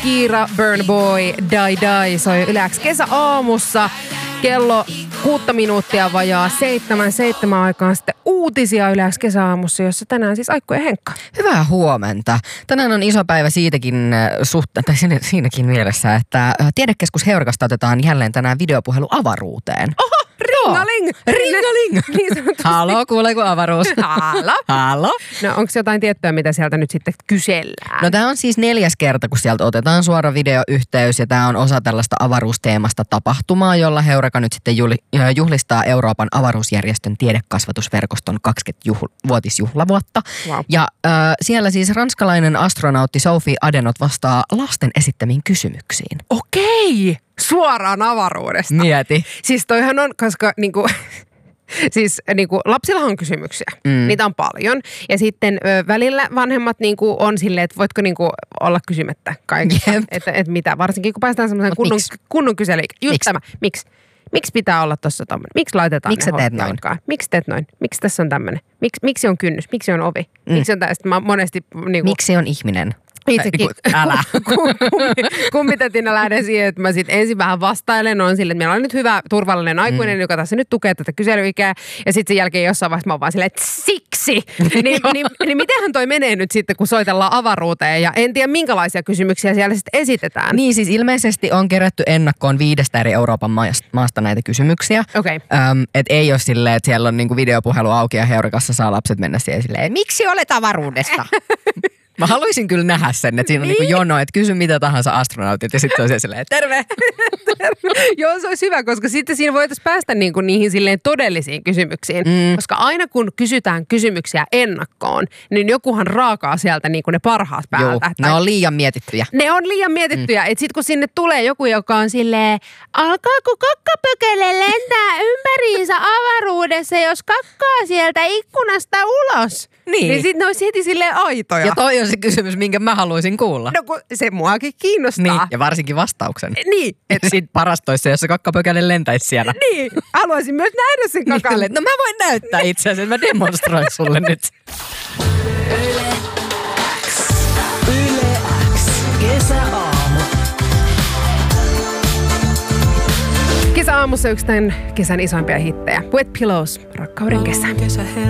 Shakira, Burn Boy, Die Die soi Yle X kesäaamussa. Kello 6 minuuttia vajaa 7 aikaan sitten uutisia Yle X kesäaamussa, jossa tänään siis Aikku ja Henkka. Hyvää huomenta. Tänään on iso päivä siinäkin mielessä, että Tiedekeskus Heurakasta otetaan jälleen tänään videopuhelu avaruuteen. Oho, ringaling! Ringaling! Niin Halo, kuuleeko avaruus? Halo? No onko jotain tiettyä, mitä sieltä nyt sitten kysellään? No tämä on siis 4. kerta, kun sieltä otetaan suora videoyhteys ja tämä on osa tällaista avaruusteemasta tapahtumaa, jolla Heureka nyt sitten juhlistaa Euroopan avaruusjärjestön tiedekasvatusverkoston 20-vuotisjuhlavuotta. Wow. Ja siellä siis ranskalainen astronautti Sophie Adenot vastaa lasten esittämiin kysymyksiin. Okei! Suoraan avaruudesta. Mieti. Siis toihan on, koska niinku... Siis niinku, lapsillahan on kysymyksiä. Niitä on paljon. Ja sitten välillä vanhemmat niinku, on silleen, että voitko niinku, olla kysymättä kaikista. Että mitä, varsinkin kun päästään semmoisen kunnon kyselyyn. Just tämä. Miksi pitää olla tuossa tommoinen? Miksi laitetaan Miksi ne teet noin? Miksi teet noin? Miksi tässä on tämmöinen? Miksi on kynnys? Miksi on ovi? Miksi on tästä? Mä monesti... Niinku, miksi on ihminen? Itsekin. Älä. Kummitetina lähden siihen, että mä sitten ensin vähän vastailen. On sille, että meillä on nyt hyvä, turvallinen aikuinen, joka tässä nyt tukee tätä kyselyikää. Ja sitten sen jälkeen jossain vaiheessa mä oon vaan silleen, että siksi! niin mitenhän toi menee nyt sitten, kun soitellaan avaruuteen? Ja en tiedä, minkälaisia kysymyksiä siellä sitten esitetään. Niin, siis ilmeisesti on kerätty ennakkoon 5 eri Euroopan maasta näitä kysymyksiä. Okei. Et ei ole silleen, että siellä on niinku videopuhelu auki ja Heurakassa saa lapset mennä siihen silleen, miksi olet avaruudesta? Mä haluaisin kyllä nähdä sen, että siinä on niinku jono, että kysy mitä tahansa astronautit ja sitten se on silleen, terve! Joo, se olisi hyvä, koska sitten siinä voitaisiin päästä niinku niihin silleen todellisiin kysymyksiin. Koska aina kun kysytään kysymyksiä ennakkoon, niin jokuhan raakaa sieltä niinku ne parhaat päältä. Joo, ne on liian mietittyjä. Ne on liian mietittyjä. Että sitten kun sinne tulee joku, joka on silleen, alkaako kakkapökele lentää ympäriinsä avaruudessa, jos kakkaa sieltä ikkunasta ulos? Niin sitten ne olisi heti silleen aitoja. Ja toi on se kysymys, minkä mä haluaisin kuulla. No kun se muakin kiinnostaa. Niin, ja varsinkin vastauksen. Niin. Että siitä parasta olisi se, jos se kakkapökäle lentäisi siellä. Niin, haluaisin myös nähdä sen kakan. Niin, no mä voin näyttää itse asiassa, mä demonstroin sulle nyt. Yle X kesäaamu. Kesäaamussa yksi tämän kesän isoimpia hittejä. Wet Pillows, Rakkauden kesä.